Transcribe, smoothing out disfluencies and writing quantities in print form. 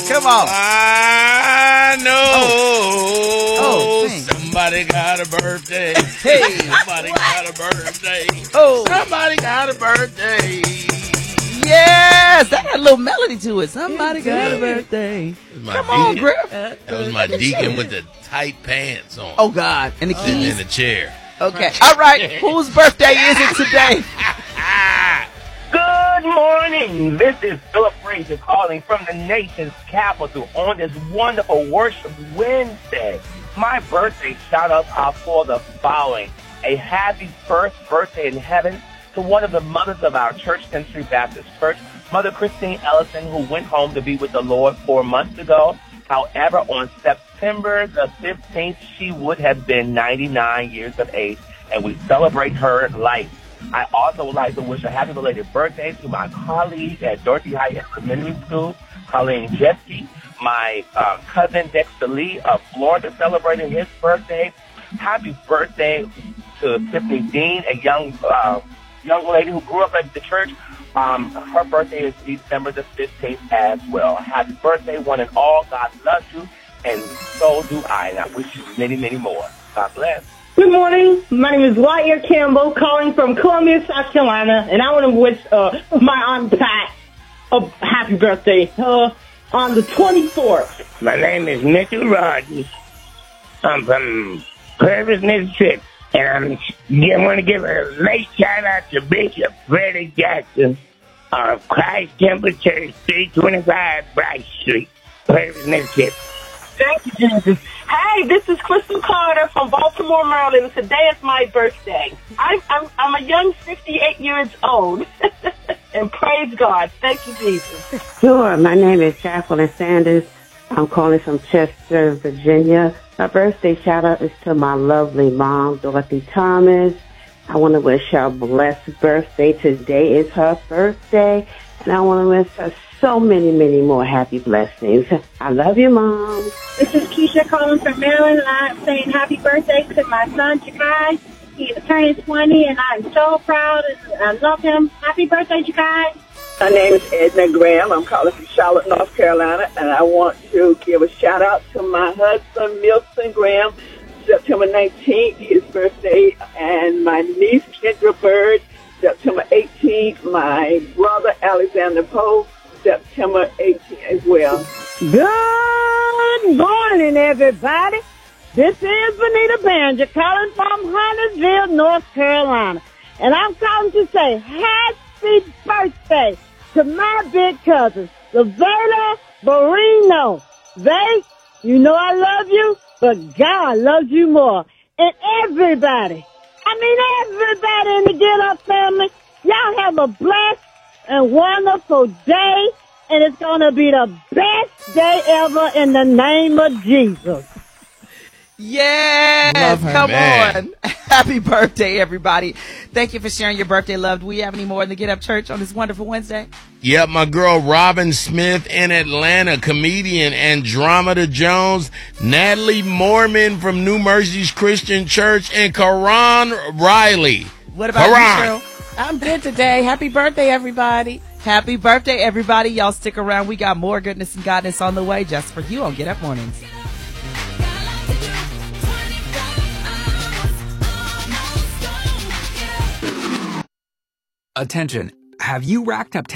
Come on. I know sing. somebody got a birthday. Hey. Somebody got a birthday. Oh. Somebody got a birthday. Yes, that had a little melody to it. Somebody got a birthday. Come on, Griff. That was my deacon with the tight pants on. Oh, God. And the Sitting in keys. the chair. Okay. All right. Whose birthday is it today? Good morning. This is Philip Frazier calling from the nation's capital on this wonderful Worship Wednesday. My birthday shout-outs are for the following. A happy first birthday in heaven to one of the mothers of our church, Century Baptist Church, Mother Christine Ellison, who went home to be with the Lord 4 months ago. However, on September the 15th, she would have been 99 years of age, and we celebrate her life. I also would like to wish a happy belated birthday to my colleague at Dorothy High Elementary School, Colleen Jeske, my cousin Dexter Lee of Florida celebrating his birthday. Happy birthday to Tiffany Dean, a young lady who grew up at the church. Her birthday is December the 15th as well. Happy birthday, one and all. God loves you, and so do I. And I wish you many, many more. God bless. Good morning. My name is Wyatt Campbell, calling from Columbia, South Carolina, and I want to wish my Aunt Pat a happy birthday on the 24th. My name is Mitchell Rogers. I'm from Purvis, Mississippi, and I want to give a late shout-out to Bishop Freddie Jackson of Christ Temple Church, 325 Bright Street, Purvis, Mississippi. Thank you, Jesus. Hey, this is Crystal Carter from Baltimore, Maryland. Today is my birthday. I'm a young 58 years old. And praise God. Thank you, Jesus. Sure. My name is Jacqueline Sanders. I'm calling from Chester, Virginia. My birthday shout-out is to my lovely mom, Dorothy Thomas. I want to wish her a blessed birthday. Today is her birthday. And I want to wish her so many, many more happy blessings. I love you, Mom. This is Keisha calling from Maryland, and I'm saying happy birthday to my son, Jakai. He is turning 20, and I'm so proud, and I love him. Happy birthday, Jakai. My name is Edna Graham. I'm calling from Charlotte, North Carolina, and I want to give a shout-out to my husband, Milton Graham, September 19th, his birthday, and my niece, Kendra Bird, September 18th, my brother, Alexander Poe, September 18th as well. Good morning, everybody. This is Benita Banjo calling from Huntersville, North Carolina. And I'm calling to say happy birthday to my big cousin, Laverne Barino. They, you know I love you, but God loves you more. And everybody in the Get Up family, y'all have a blessed and wonderful day, and it's going to be the best day ever in the name of Jesus. Yes, Love her, come man. on. Happy birthday, everybody. Thank you for sharing your birthday love. Do we have any more in the Get Up Church on this wonderful Wednesday? Yep, my girl Robin Smith in Atlanta, comedian Andromeda Jones, Natalie Mormon from New Mercies Christian Church, and Karan Riley. What about you, Cheryl? I'm good today. Happy birthday, everybody. Happy birthday, everybody. Y'all stick around. We got more goodness and godness on the way just for you on Get Up Mornings. Attention. Have you racked up